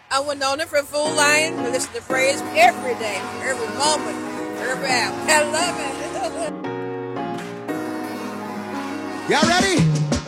I'm Winona from Food Lion. We listen to praise every day, every moment, every hour. I love it. Y'all ready?